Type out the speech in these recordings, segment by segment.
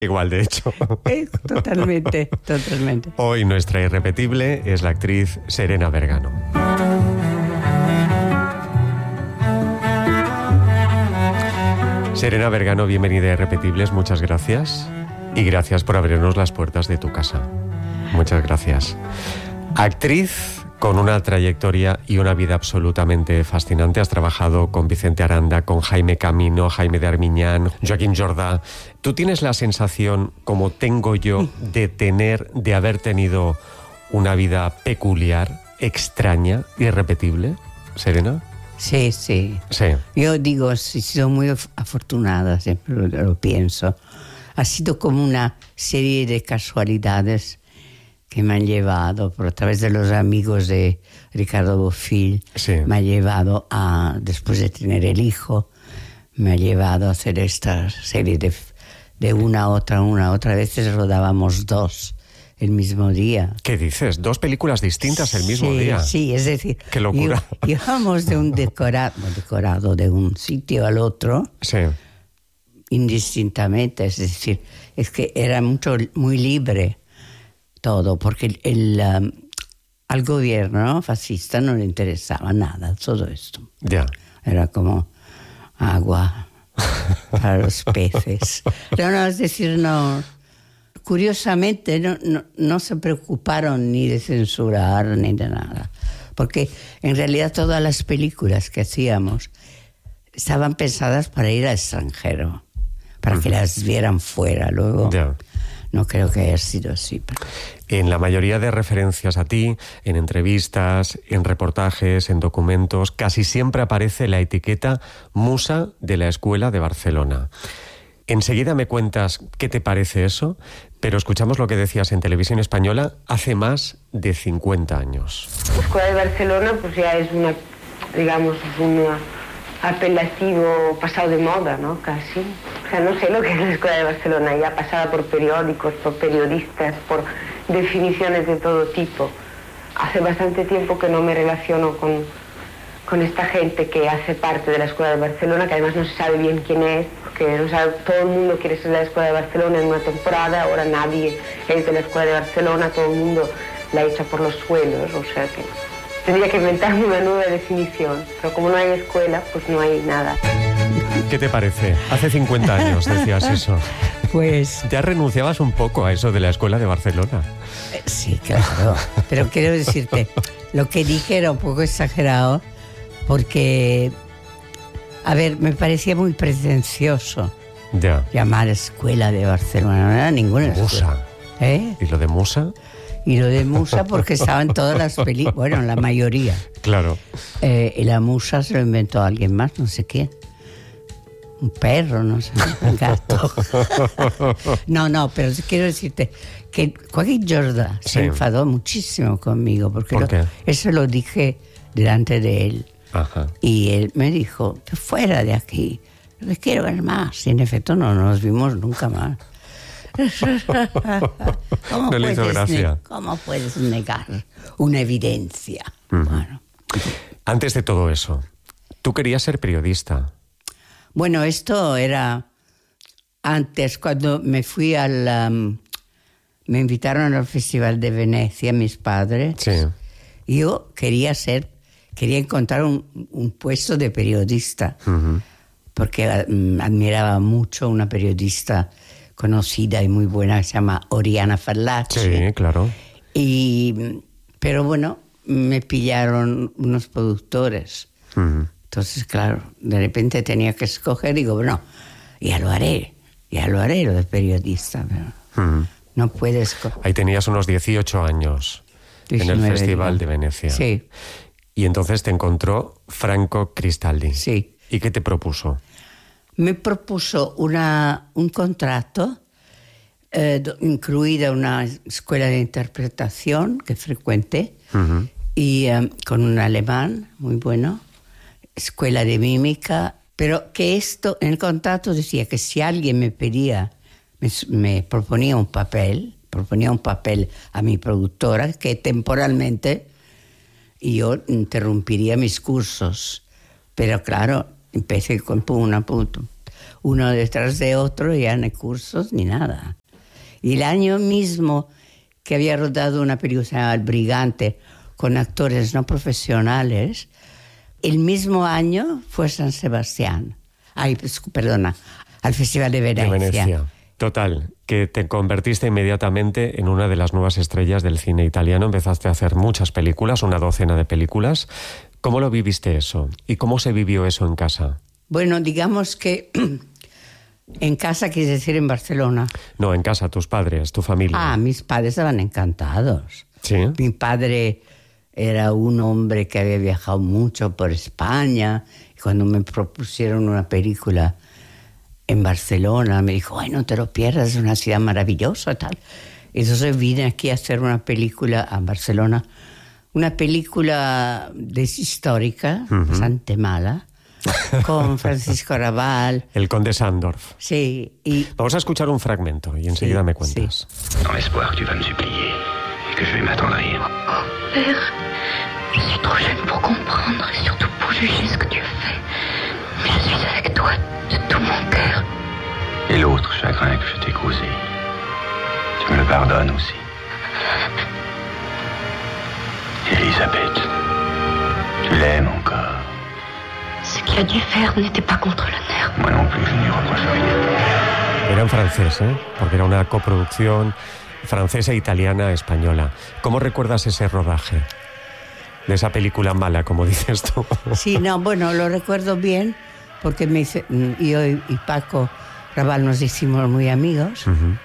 Igual, de hecho. Totalmente, totalmente. Hoy nuestra irrepetible es la actriz Serena Vergano. Serena Vergano, bienvenida a Irrepetibles, muchas gracias. Y gracias por abrirnos las puertas de tu casa. Muchas gracias. Actriz con una trayectoria y una vida absolutamente fascinante. Has trabajado con Vicente Aranda, con Jaime Camino, Jaime de Armiñán, Joaquín Jordá. ¿Tú tienes la sensación, como tengo yo, de haber tenido una vida peculiar, extraña, irrepetible, Serena? Sí, sí. Yo digo, sí, he sido muy afortunada, siempre lo pienso. Ha sido como una serie de casualidades que me han llevado, por a través de los amigos de Ricardo Bofill, sí. Me ha llevado a, después de tener el hijo, me ha llevado a hacer esta serie de una a otra. A veces rodábamos dos el mismo día. ¿Qué dices? ¿Dos películas distintas el mismo día? Sí, es decir... ¡Qué locura! Íbamos de un decorado de un sitio al otro, sí, indistintamente, es decir, es que era muy libre todo, porque al gobierno fascista no le interesaba nada todo esto. Ya. Era como agua para los peces. No, es decir, no... Curiosamente, no se preocuparon ni de censurar ni de nada, porque en realidad todas las películas que hacíamos estaban pensadas para ir al extranjero, para que las vieran fuera. Luego, no creo que haya sido así. Pero... En la mayoría de referencias a ti, en entrevistas, en reportajes, en documentos, casi siempre aparece la etiqueta Musa de la Escuela de Barcelona. Enseguida me cuentas qué te parece eso, pero escuchamos lo que decías en Televisión Española hace más de 50 años. La Escuela de Barcelona pues ya es un apelativo pasado de moda, ¿no? Casi. O sea, no sé lo que es la Escuela de Barcelona, ya pasada por periódicos, por periodistas, por definiciones de todo tipo. Hace bastante tiempo que no me relaciono con esta gente que hace parte de la Escuela de Barcelona, que además no se sabe bien quién es, porque no sabe, todo el mundo quiere ser de la Escuela de Barcelona en una temporada, ahora nadie es de la Escuela de Barcelona, todo el mundo la echa por los suelos, o sea que tendría que inventarme una nueva definición, pero como no hay escuela, pues no hay nada. ¿Qué te parece? Hace 50 años decías eso. Pues... ¿Ya renunciabas un poco a eso de la Escuela de Barcelona? Sí, claro, pero quiero decirte, lo que dije era un poco exagerado, porque, a ver, me parecía muy pretencioso llamar Escuela de Barcelona. No era ninguna escuela. Musa. ¿Y lo de Musa? Y lo de Musa porque estaba en todas las películas, bueno, en la mayoría. Claro. Y la Musa se lo inventó alguien más, no sé quién. Un perro, no sé, un gato. No, pero quiero decirte que Joaquín Jordá se enfadó muchísimo conmigo porque eso lo dije delante de él. Ajá. Y él me dijo, fuera de aquí, les quiero ver más. Y en efecto no nos vimos nunca más. No le hizo gracia. ¿Cómo puedes negar una evidencia? Bueno. Antes de todo eso, tú querías ser periodista. Bueno, esto era antes, cuando me fui me invitaron al Festival de Venecia, mis padres. Sí. Yo quería encontrar un puesto de periodista, porque admiraba mucho una periodista conocida y muy buena que se llama Oriana Fallaci. Sí, claro. Pero bueno, me pillaron unos productores. Entonces, claro, de repente tenía que escoger, digo, bueno, ya lo haré lo de periodista. Pero no puedes... Ahí tenías unos 18 años 19, en el Festival de Venecia. Sí. Y entonces te encontró Franco Cristaldi. Sí. ¿Y qué te propuso? Me propuso un contrato, incluida una escuela de interpretación que frecuenté, y con un alemán muy bueno, escuela de mímica, pero que esto, en el contrato decía que si alguien me pedía, me proponía un papel a mi productora, que temporalmente yo interrumpiría mis cursos. Pero claro, empecé con uno detrás de otro, ya no hay cursos ni nada. Y el año mismo que había rodado una película que se llamaba El Brigante, con actores no profesionales, el mismo año fue San Sebastián. Al Festival de Venecia. Total, que te convertiste inmediatamente en una de las nuevas estrellas del cine italiano. Empezaste a hacer muchas películas, una docena de películas. ¿Cómo lo viviste eso? ¿Y cómo se vivió eso en casa? Bueno, digamos que en casa, quieres decir en Barcelona. No, en casa, tus padres, tu familia. Mis padres estaban encantados. ¿Sí? Mi padre era un hombre que había viajado mucho por España. Y cuando me propusieron una película en Barcelona, me dijo, no te lo pierdas, es una ciudad maravillosa, tal. Entonces vine aquí a hacer una película a Barcelona, una película histórica, bastante mala, con Francisco Arrabal. El conde Sandorf. Sí. Y vamos a escuchar un fragmento y enseguida me cuentas. Sí. Dans l'espoir que tu vas me supplier, que je vais m'attendrir. Oh, père, je suis trop jeune pour comprendre et surtout pour juger ce que tu as fait. Mais je suis avec toi de tout mon cœur. Et l'autre chagrin que je t'ai causé, tu me le pardonnes aussi. Elisabeth, tu l'aimes encore. Ce qu'il a dû faire n'était pas contre l'honneur. Moi non plus, je ne lui reproche rien. Era en francés, porque era una coproducción francesa, italiana, española. ¿Cómo recuerdas ese rodaje de esa película mala, como dices tú? Sí, bueno, lo recuerdo bien porque yo y Paco Raval nos hicimos muy amigos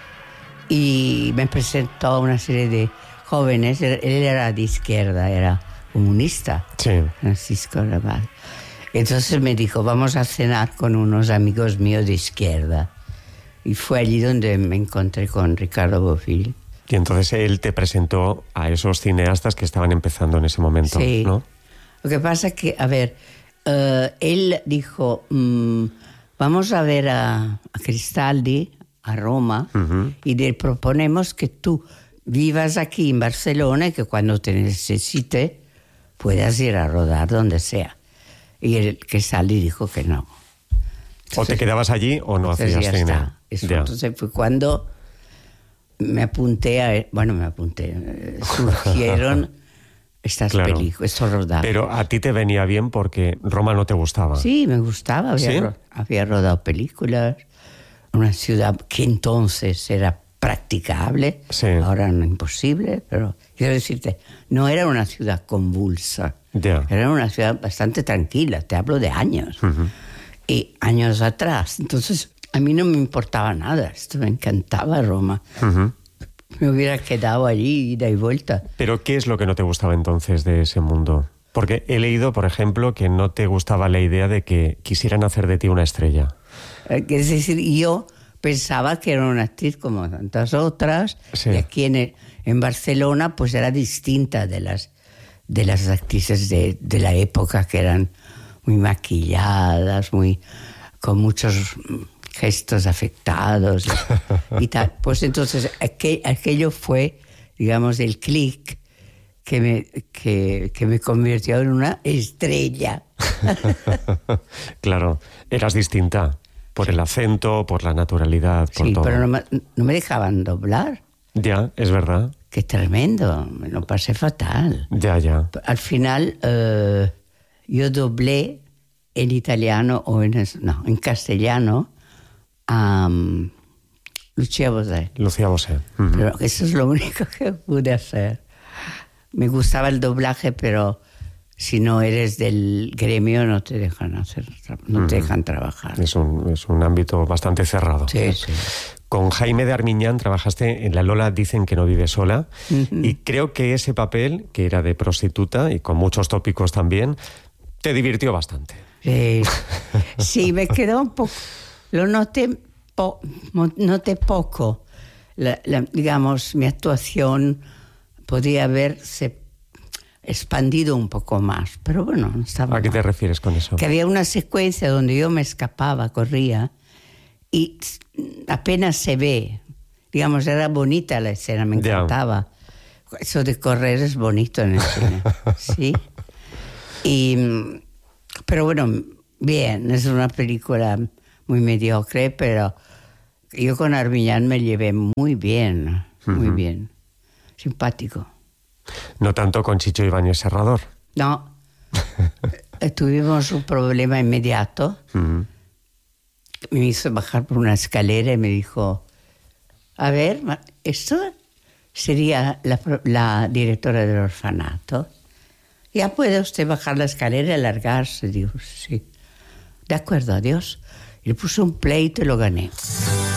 y me presentó a una serie de jóvenes. Él era de izquierda, era comunista, sí. Francisco Raval. Entonces me dijo, vamos a cenar con unos amigos míos de izquierda. Y fue allí donde me encontré con Ricardo Bofill. Y entonces él te presentó a esos cineastas que estaban empezando en ese momento, sí. ¿no? Lo que pasa es que, él dijo, vamos a ver a Cristaldi, a Roma, y le proponemos que tú vivas aquí en Barcelona y que cuando te necesite puedas ir a rodar donde sea. Y el Cristaldi dijo que no. Entonces, o te quedabas allí o no hacías cine. Entonces fue cuando me apunté surgieron estas películas, estos rodajes. Pero a ti te venía bien porque Roma no te gustaba. Sí, me gustaba. ¿Sí? Había rodado películas. Una ciudad que entonces era practicable, sí. Ahora no imposible, pero quiero decirte, no era una ciudad convulsa. Yeah. Era una ciudad bastante tranquila, te hablo de años. Y años atrás. Entonces, a mí no me importaba nada. Esto me encantaba Roma. Me hubiera quedado allí, ida y vuelta. ¿Pero qué es lo que no te gustaba entonces de ese mundo? Porque he leído, por ejemplo, que no te gustaba la idea de que quisieran hacer de ti una estrella. Es decir, yo pensaba que era una actriz como tantas otras. Sí. Y aquí en Barcelona pues era distinta de las actrices de la época, que eran muy maquilladas, con muchos gestos afectados y tal. Pues entonces aquello fue, digamos, el clic que me convirtió en una estrella. Claro, eras distinta por el acento, por la naturalidad, por todo. Sí, pero no me dejaban doblar. Ya, es verdad. Qué tremendo, me lo pasé fatal. Ya. Al final yo doblé en italiano en castellano a Lucia Bosé. Lucía Bosé. Pero eso es lo único que pude hacer. Me gustaba el doblaje, pero si no eres del gremio no te dejan te dejan trabajar. Es un ámbito bastante cerrado. Sí. Con Jaime de Armiñán trabajaste en La Lola dicen que no vive sola, y creo que ese papel, que era de prostituta y con muchos tópicos también, te divirtió bastante. Sí, me quedó un poco... Lo noté poco. Digamos, mi actuación podría haberse expandido un poco más, pero bueno, no estaba ¿A qué te refieres con eso? Que había una secuencia donde yo me escapaba, corría, y apenas se ve. Digamos, era bonita la escena, me encantaba. Eso de correr es bonito en el cine, ¿sí? Pero bueno, bien, es una película muy mediocre, pero yo con Armiñán me llevé muy bien, muy bien. Simpático. No tanto con Chicho Ibáñez Serrador. No. Tuvimos un problema inmediato. Me hizo bajar por una escalera y me dijo, a ver, esto sería la directora del orfanato. ¿Ya puede usted bajar la escalera y alargarse? Digo, sí. De acuerdo, adiós. Y le puse un pleito y lo gané.